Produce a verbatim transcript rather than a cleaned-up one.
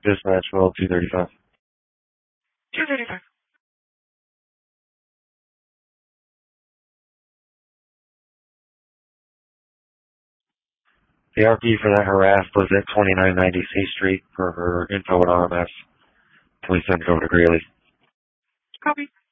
Dispatch, well, two thirty-five. two thirty-five. The R P for that harassed was at twenty-nine ninety C Street for her info at R M S. Can we send it over to Greeley? Copy.